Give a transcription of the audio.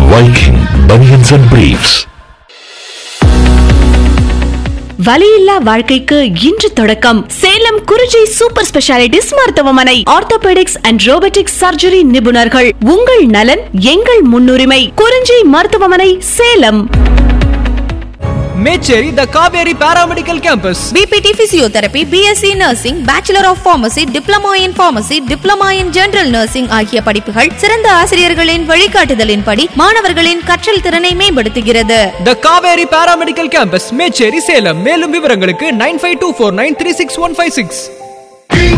Viking Bunions and Briefs. வலியில்லா வாழ்க்கைக்கு இன்று தொடக்கம். சேலம் குறிஞ்சி சூப்பர் ஸ்பெஷாலிட்டிஸ் மருத்துவமனை. ஆர்த்தோபெடிக்ஸ் அண்ட் ரோபோட்டிக்ஸ் சர்ஜரி நிபுணர்கள். உங்கள் நலன் எங்கள் முன்னுரிமை. குறிஞ்சி மருத்துவமனை, Salem. Mecheri, the Kaveri Paramedical Campus. BPT Physiotherapy, BSc Nursing, Bachelor of Pharmacy, Diploma in Pharmacy, Diploma in General Nursing ஆகிய படிப்புகள் சிறந்த ஆசிரியர்களின் வழிகாட்டுதலின்படி மாணவர்களின் கற்றல் திறனை மேம்படுத்துகிறது. The Kaveri Paramedical Campus, Mecheri, Salem. மேலும் விவரங்களுக்கு 9524936156.